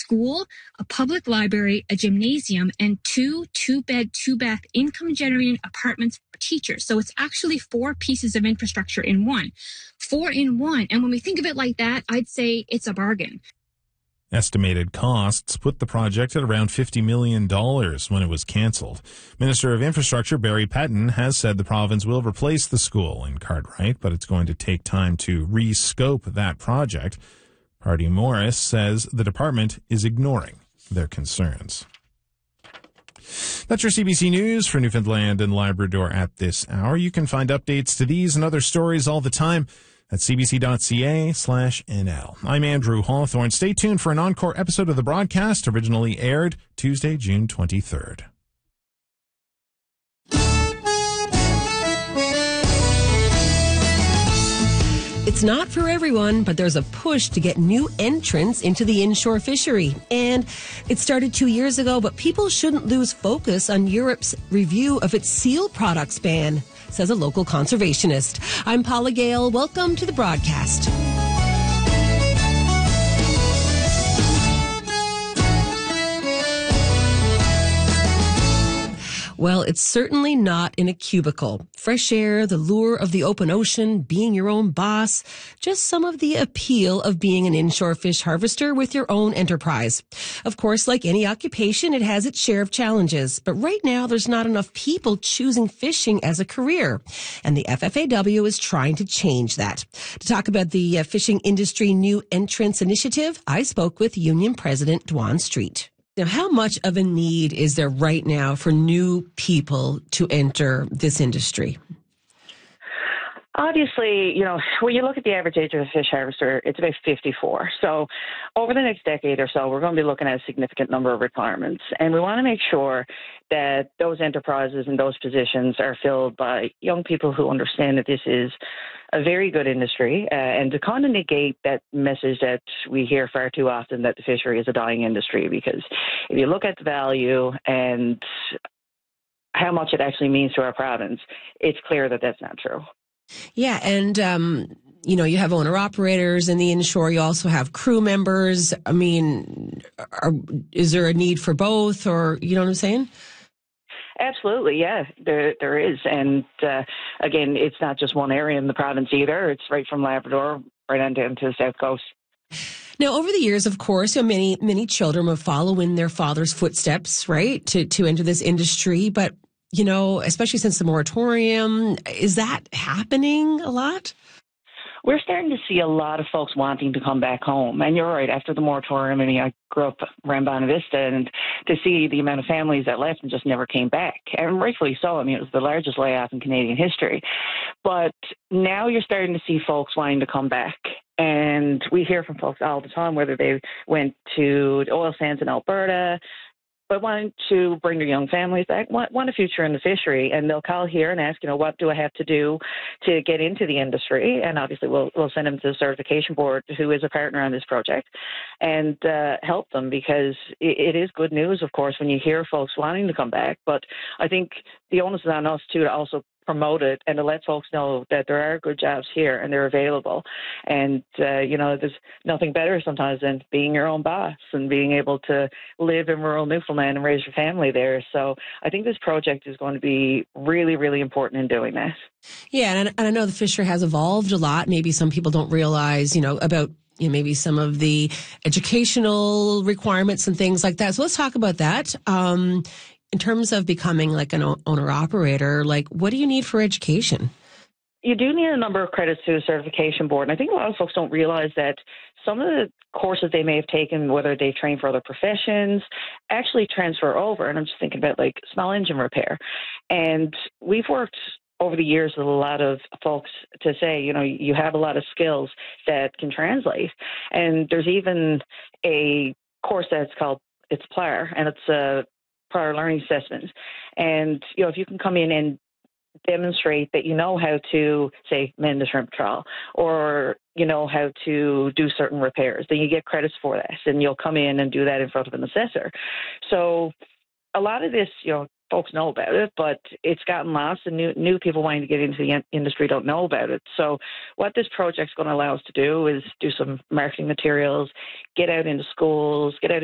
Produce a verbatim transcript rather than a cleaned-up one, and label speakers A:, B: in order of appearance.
A: school, a public library, a gymnasium, and two two-bed, two-bath income-generating apartments for teachers. So it's actually four pieces of infrastructure in one. Four in one. And when we think of it like that, I'd say it's a bargain.
B: Estimated costs put the project at around fifty million dollars when it was canceled. Minister of Infrastructure Barry Pettin has said the province will replace the school in Cartwright, but it's going to take time to re-scope that project. Pardy Morris says the department is ignoring their concerns. That's your C B C News for Newfoundland and Labrador at this hour. You can find updates to these and other stories all the time at cbc.ca slash NL. I'm Andrew Hawthorne. Stay tuned for an encore episode of the broadcast, originally aired Tuesday, June twenty-third.
C: It's not for everyone, but there's a push to get new entrants into the inshore fishery. And it started two years ago, but people shouldn't lose focus on Europe's review of its seal products ban, says a local conservationist. I'm Paula Gale. Welcome to the broadcast. Well, it's certainly not in a cubicle. Fresh air, the lure of the open ocean, being your own boss, just some of the appeal of being an inshore fish harvester with your own enterprise. Of course, like any occupation, it has its share of challenges. But right now, there's not enough people choosing fishing as a career. And the F F A W is trying to change that. To talk about the uh, fishing industry new entrance initiative, I spoke with Union President Dwan Street. Now, how much of a need is there right now for new people to enter this industry?
D: Obviously, you know, when you look at the average age of a fish harvester, it's about fifty-four. So over the next decade or so, we're going to be looking at a significant number of requirements. And we want to make sure that those enterprises and those positions are filled by young people who understand that this is a very good industry, uh, and to kind of negate that message that we hear far too often that the fishery is a dying industry, because if you look at the value and how much it actually means to our province, it's clear that that's not true.
C: Yeah, and um, you know, you have owner-operators in the inshore. You also have crew members. I mean, are, is there a need for both, or you know what I'm saying?
D: Absolutely, yeah, there there is. And uh, again, it's not just one area in the province either. It's right from Labrador right on down to the south coast.
C: Now, over the years, of course, you know, many many children will follow in their father's footsteps, right, to to enter this industry. But you know, especially since the moratorium, is that happening a lot?
D: We're starting to see a lot of folks wanting to come back home. And you're right, after the moratorium, I mean, I grew up around Bonavista, and to see the amount of families that left and just never came back, and rightfully so. I mean, it was the largest layoff in Canadian history. But now you're starting to see folks wanting to come back. And we hear from folks all the time, whether they went to the oil sands in Alberta, but wanting to bring their young families back, want, want a future in the fishery, and they'll call here and ask, you know, what do I have to do to get into the industry? And obviously we'll we'll send them to the certification board, who is a partner on this project, and uh, help them, because it, it is good news, of course, when you hear folks wanting to come back. But I think the onus is on us, too, to also promote it and to let folks know that there are good jobs here and they're available. And, uh, you know, there's nothing better sometimes than being your own boss and being able to live in rural Newfoundland and raise your family there. So I think this project is going to be really, really important in doing that.
C: Yeah, and, and I know the fishery has evolved a lot. Maybe some people don't realize, you know, about you know, maybe some of the educational requirements and things like that. So let's talk about that. Um, In terms of becoming like an owner-operator, like what do you need for education?
D: You do need a number of credits to the certification board. And I think a lot of folks don't realize that some of the courses they may have taken, whether they train for other professions, actually transfer over. And I'm just thinking about like small engine repair. And we've worked over the years with a lot of folks to say, you know, you have a lot of skills that can translate. And there's even a course that's called, it's P L A R, and it's a prior learning assessments. And, you know, if you can come in and demonstrate that you know how to, say, mend a shrimp trawl, or you know how to do certain repairs, then you get credits for that. And you'll come in and do that in front of an assessor. So a lot of this, you know, folks know about it, but it's gotten lost, and new, new people wanting to get into the industry don't know about it. So what this project's going to allow us to do is do some marketing materials, get out into schools, get out